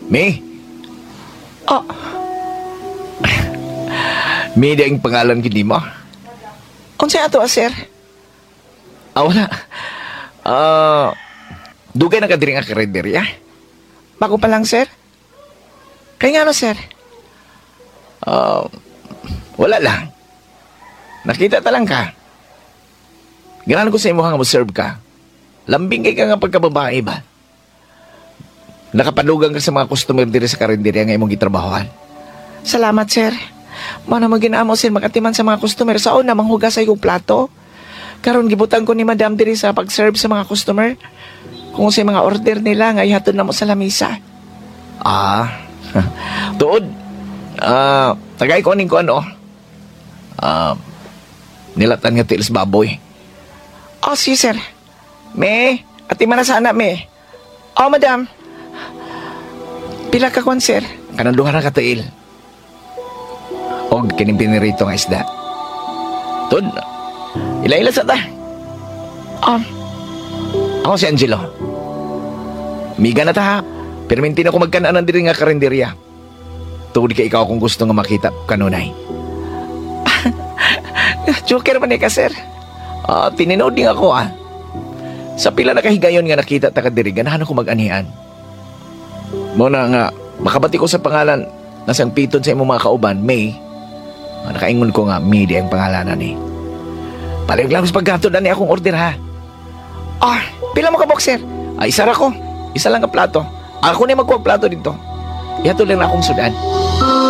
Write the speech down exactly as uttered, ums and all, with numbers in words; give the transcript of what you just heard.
May? Oh, May di ang pangalan kini mo? unsay ato, sir? Ah, wala. Ah, dugay na ka diri nga karinderya? Bago pa lang, sir? Kaya nga no, sir? Ah, wala lang. Nakita ta lang ka. Ganahan ko sa imo nga mo serve ka. Lambing kay ka nga pagkababae ba? Nakapadugang ka sa mga customer diri sa karinderya nga imong gitrabahoan. Salamat, sir. Mana mo ginamo, sir, magatiman sa mga customer. Sa una, manghugas sa ikong plato. Karon gibutan ko ni madam diri sa pag-serve sa mga customer. Kung sa mga order nila, nga ihatod na mo sa lamisa. Ah, tuod. Ah, tagay ko ning ko ano. Ah, nilatan nga tiils baboy. Oh, si sir. Me, ati man na sana, me. Oh, madam. Pila ka kwan, sir? Kanang duha na katiil. Og kining pinirito nga isda. Tud, ila-ila sa ta. Um, Ako si Angelo. Miga na ta ha. Perminti na ko magkanaanan diri nga karinderya. Tungod ka ikaw kung gusto nga makita kanunay. joker man eh ka, sir. Ah, tininood din ako ah. Sa pila na kahigayon nga nakita ta ka diri, ganahan ako mag-anihan. Muna nga, makabati ko sa pangalan na sang piton sa imong mga kauban, May. Ah, nakaingon ko nga, May di ang pangalanan ni. Palig lang sa paggatod na ni akong order ha. Ah, pila mo ka, box, sir? Ah, isa ra ko. Isa lang ang plato. Ako na magkuha plato dito. Ihatod lang na akong sudan.